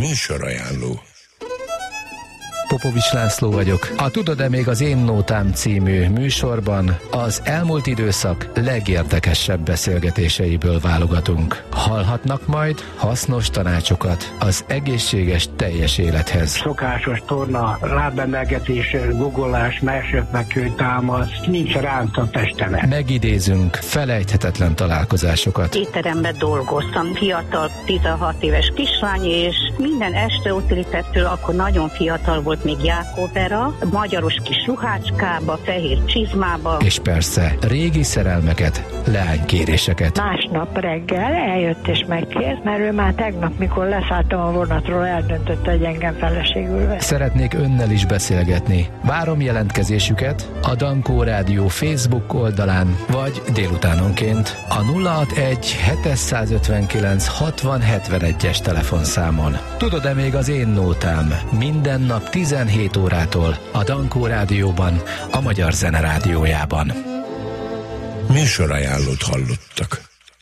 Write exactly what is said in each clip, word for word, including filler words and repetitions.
Műsorajánló. Popovics László vagyok. A Tudod-e még az Én Nótám című műsorban az elmúlt időszak legérdekesebb beszélgetéseiből válogatunk. Hallhatnak majd hasznos tanácsokat az egészséges teljes élethez. Szokásos torna, lábemelgetés, guggolás, mersöpmekő, támasz, nincs ránc a testemen. Megidézünk felejthetetlen találkozásokat. Étteremben dolgoztam, fiatal, tizenhat éves kislány, és minden este ott létettől, akkor nagyon fiatal volt, még Jákóbera, magyaros kis ruhácskába, fehér csizmába. És persze régi szerelmeket, leánykéréseket. Másnap reggel eljött és megkért, mert ő már tegnap, mikor leszálltam a vonatról, eldöntötte, hogy engem feleségül vesz. Szeretnék önnel is beszélgetni. Várom jelentkezésüket a Dankó Rádió Facebook oldalán, vagy délutánonként a nulla hatvanegy hétszázötvenkilenc hatvan hetvenegyes telefonszámon. Tudod-e még az Én Nótám? Minden nap tizenhét órától a Dankó Rádióban, a Magyar Zene Rádiójában. Műsorajánlót hallottak.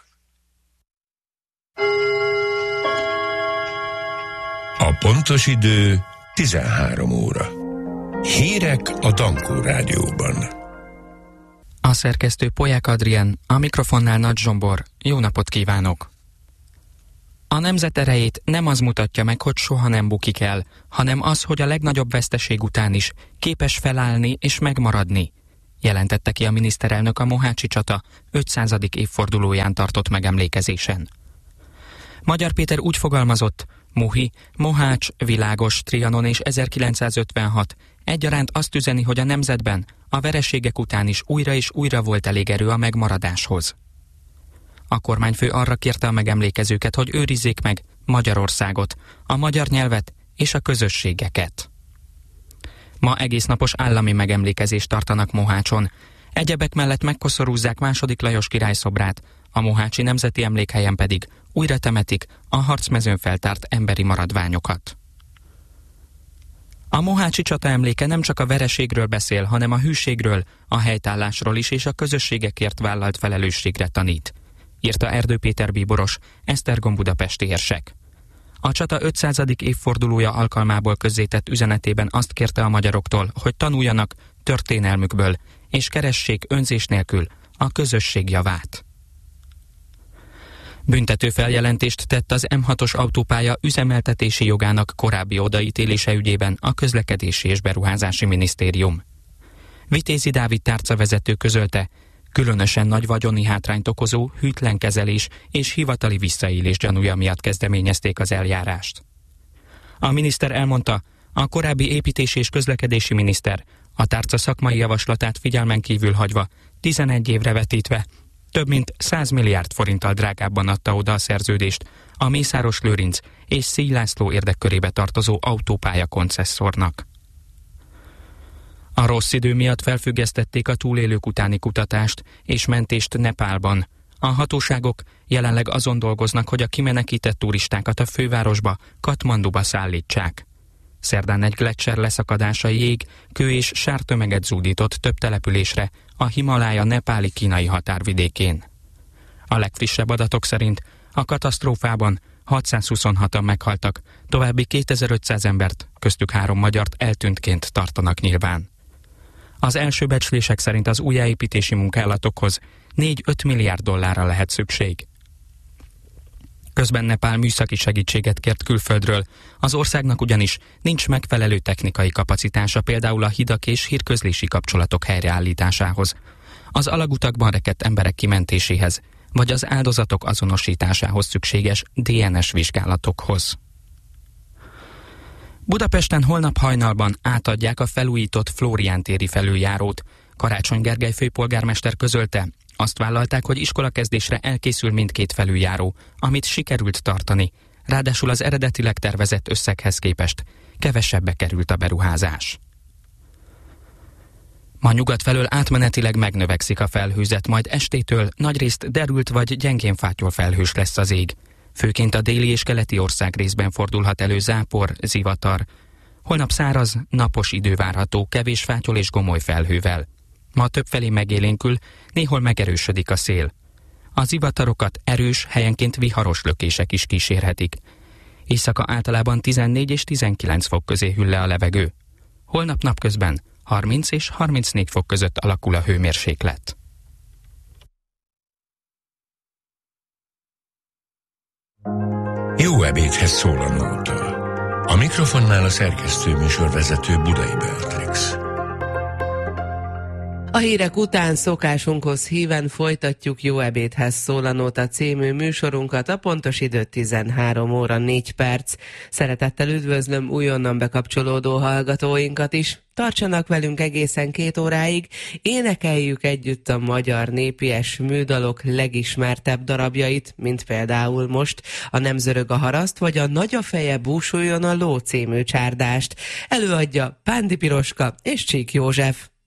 A pontos idő tizenhárom óra. Hírek a Dankó Rádióban. A szerkesztő Polyák Adrien, a mikrofonnál Nagy Zsombor. Jó napot kívánok! A nemzet erejét nem az mutatja meg, hogy soha nem bukik el, hanem az, hogy a legnagyobb veszteség után is képes felállni és megmaradni, jelentette ki a miniszterelnök a mohácsi csata ötszázadik évfordulóján tartott megemlékezésen. Magyar Péter úgy fogalmazott: Muhi, Mohács, Világos, Trianon és ezerkilencszázötvenhat egyaránt azt üzeni, hogy a nemzetben a vereségek után is újra és újra volt elég erő a megmaradáshoz. A kormányfő arra kérte a megemlékezőket, hogy őrizzék meg Magyarországot, a magyar nyelvet és a közösségeket. Ma egésznapos állami megemlékezést tartanak Mohácson. Egyebek mellett megkoszorúzzák második Lajos király szobrát, a mohácsi nemzeti emlékhelyen pedig újra temetik a harcmezőn feltárt emberi maradványokat. A mohácsi csata emléke nem csak a vereségről beszél, hanem a hűségről, a helytállásról is és a közösségekért vállalt felelősségre tanít, írta Erdő Péter bíboros, Esztergom budapesti érsek. A csata ötszázadik évfordulója alkalmából közzétett üzenetében azt kérte a magyaroktól, hogy tanuljanak történelmükből, és keressék önzés nélkül a közösség javát. Büntető feljelentést tett az M hatos autópálya üzemeltetési jogának korábbi odaítélése ügyében a Közlekedési és Beruházási Minisztérium. Vitézi Dávid tárcavezető közölte, különösen nagy vagyoni hátrányt okozó hűtlen kezelés és hivatali visszaélés gyanúja miatt kezdeményezték az eljárást. A miniszter elmondta, a korábbi építési és közlekedési miniszter a tárca szakmai javaslatát figyelmen kívül hagyva, tizenegy évre vetítve, több mint száz milliárd forinttal drágábban adta oda a szerződést a Mészáros Lőrinc és Szíj László érdekkörébe tartozó autópálya koncesszornak. A rossz idő miatt felfüggesztették a túlélők utáni kutatást és mentést Nepálban. A hatóságok jelenleg azon dolgoznak, hogy a kimenekített turistákat a fővárosba, Katmanduba szállítsák. Szerdán egy gleccser leszakadása jég, kő és sártömeget zúdított több településre a Himalája nepáli-kínai határvidékén. A legfrissebb adatok szerint a katasztrófában hatszázhuszonhatan meghaltak, további kétezer-ötszáz embert, köztük három magyart eltűntként tartanak nyilván. Az első becslések szerint az újjáépítési munkálatokhoz négy-öt milliárd dollárra lehet szükség. Közben Nepál műszaki segítséget kért külföldről, az országnak ugyanis nincs megfelelő technikai kapacitása például a hidak és hírközlési kapcsolatok helyreállításához, az alagutakban rekedt emberek kimentéséhez, vagy az áldozatok azonosításához szükséges dé en es vizsgálatokhoz. Budapesten holnap hajnalban átadják a felújított Flórián téri felüljárót. Karácsony Gergely főpolgármester közölte, azt vállalták, hogy iskolakezdésre elkészül mindkét felüljáró, amit sikerült tartani, ráadásul az eredetileg tervezett összeghez képest kevesebbe került a beruházás. Ma nyugat felől átmenetileg megnövekszik a felhőzet, majd estétől nagyrészt derült vagy gyengén fátyol felhős lesz az ég. Főként a déli és keleti ország részben fordulhat elő zápor, zivatar. Holnap száraz, napos idő várható, kevés fátyol és gomoly felhővel. Ma többfelé megélénkül, néhol megerősödik a szél. A zivatarokat erős, helyenként viharos lökések is kísérhetik. Éjszaka általában tizennégy és tizenkilenc fok közé hűl le a levegő. Holnap napközben harminc és harmincnégy fok között alakul a hőmérséklet. Jó ebédhez szól a nóta. A mikrofonnál a szerkesztő műsorvezető Budai Beatrix. A hírek után szokásunkhoz híven folytatjuk Jó ebédhez szól a nóta című műsorunkat, a pontos idő tizenhárom óra négy perc. Szeretettel üdvözlöm újonnan bekapcsolódó hallgatóinkat is. Tartsanak velünk egészen két óráig, énekeljük együtt a magyar népies műdalok legismertebb darabjait, mint például most a Nem zörög a haraszt, vagy a Nagy a feje, búsuljon a ló című csárdást. Előadja Pándi Piroska és Csík József.